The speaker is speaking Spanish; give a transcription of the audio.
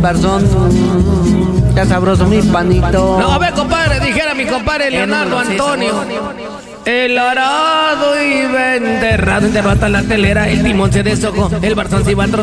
Barzón. Ya sabroso mi panito. No, a ver, compadre, dijera mi compadre Leonardo Antonio. El arado iba enterrado hasta la telera. El timón se deshojó, el Barzón se iba a trozar.